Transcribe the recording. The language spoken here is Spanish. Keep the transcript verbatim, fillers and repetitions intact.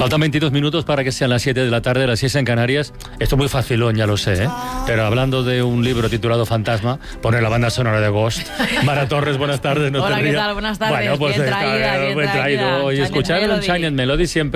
Faltan veintidós minutos para que sean las siete de la tarde, las seis en Canarias. Esto es muy facilón, ya lo sé, ¿eh? Pero hablando de un libro titulado Fantasma, pone la banda sonora de Ghost. Mara Torres, buenas tardes. No Hola, te ¿qué rías. tal? Buenas tardes. Bueno, pues bien está, traída, bien buen traída. traído. Y escuchar el Shining Melody siempre